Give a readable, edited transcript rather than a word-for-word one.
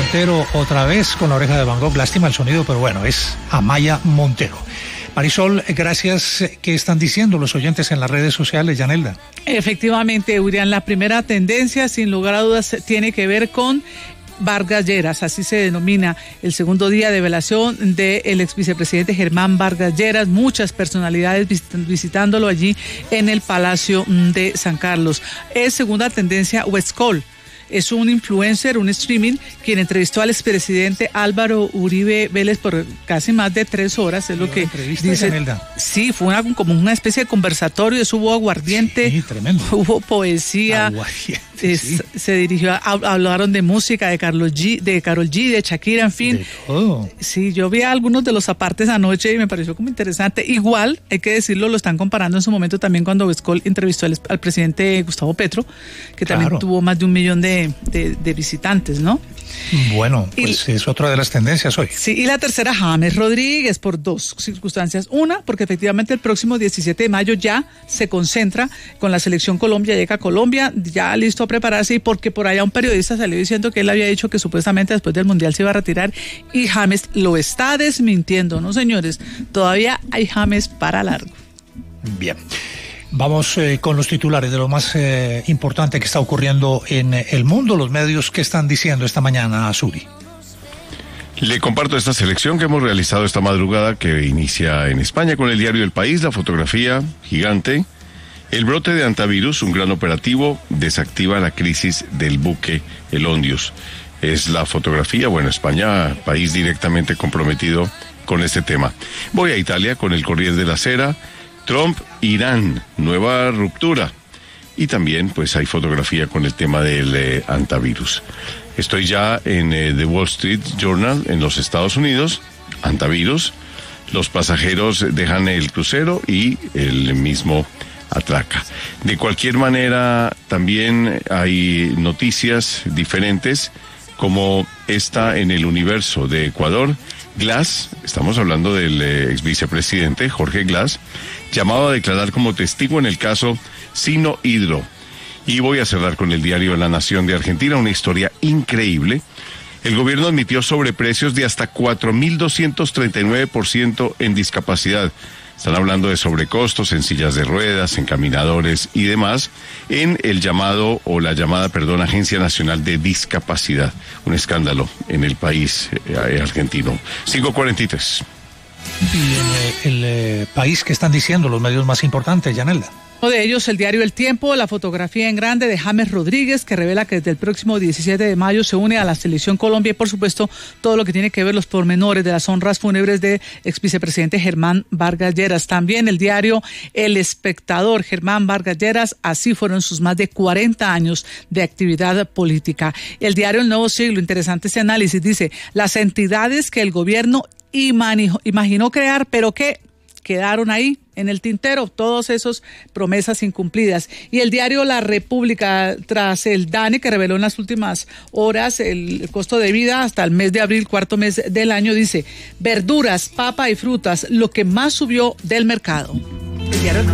Montero otra vez con La Oreja de Van Gogh. Lástima el sonido, pero bueno, es Amaya Montero. Marisol, gracias. ¿Qué están diciendo los oyentes en las redes sociales, Yanelda? Efectivamente, Urián, la primera tendencia, sin lugar a dudas, tiene que ver con Vargas Lleras, así se denomina el segundo día de velación del ex vicepresidente Germán Vargas Lleras, muchas personalidades visitándolo allí en el Palacio de San Carlos. Es segunda tendencia Westcol. Es un influencer, un streaming, quien entrevistó al expresidente Álvaro Uribe Vélez por casi más de 3 horas, es lo que dice. Yanelda. Sí, fue como una especie de conversatorio, hubo aguardiente, sí, tremendo. Hubo poesía, sí. Se dirigió, hablaron de música, de Karol G, de Shakira, en fin. De todo. Sí, yo vi algunos de los apartes anoche y me pareció como interesante. Igual, hay que decirlo, lo están comparando en su momento también cuando Westcol entrevistó al presidente Gustavo Petro, que también tuvo más de 1 millón de visitantes, ¿no? Bueno, pues es otra de las tendencias hoy. Sí, y la tercera, James Rodríguez, por 2 circunstancias. Una, porque efectivamente el próximo 17 de mayo ya se concentra con la selección Colombia, llega a Colombia, ya listo a prepararse, y porque por allá un periodista salió diciendo que él había dicho que supuestamente después del Mundial se iba a retirar, y James lo está desmintiendo, ¿no, señores? Todavía hay James para largo. Bien. Vamos con los titulares de lo más importante que está ocurriendo en el mundo. Los medios, ¿qué están diciendo esta mañana, Azuri? Le comparto esta selección que hemos realizado esta madrugada, que inicia en España con el diario El País. La fotografía gigante: el brote de antivirus, un gran operativo, desactiva la crisis del buque El Ondius. Es la fotografía, España, país directamente comprometido con este tema. Voy a Italia con el Corriere della Sera. Trump, Irán, nueva ruptura. Y también pues hay fotografía con el tema del antivirus. Estoy ya en The Wall Street Journal en los Estados Unidos. Antivirus, los pasajeros dejan el crucero y el mismo atraca. De cualquier manera, también hay noticias diferentes, como esta en El Universo de Ecuador. Glass, estamos hablando del ex vicepresidente Jorge Glass, llamado a declarar como testigo en el caso Sino Hidro. Y voy a cerrar con el diario La Nación de Argentina, una historia increíble. El gobierno admitió sobreprecios de hasta 4.239% en discapacidad. Están hablando de sobrecostos en sillas de ruedas, en caminadores y demás, en el llamado, o la llamada, Agencia Nacional de Discapacidad. Un escándalo en el país argentino. 5:43. Y en el país, ¿qué están diciendo los medios más importantes, Yanelda? Uno de ellos, el diario El Tiempo, la fotografía en grande de James Rodríguez, que revela que desde el próximo 17 de mayo se une a la selección Colombia, y por supuesto todo lo que tiene que ver los pormenores de las honras fúnebres de ex vicepresidente Germán Vargas Lleras. También el diario El Espectador, Germán Vargas Lleras, así fueron sus más de 40 años de actividad política. El diario El Nuevo Siglo, interesante ese análisis, dice: las entidades que el gobierno imaginó crear, pero que quedaron ahí en el tintero, todas esas promesas incumplidas. Y el diario La República, tras el DANE, que reveló en las últimas horas el costo de vida hasta el mes de abril, cuarto mes del año, dice: verduras, papa y frutas, lo que más subió del mercado. El diario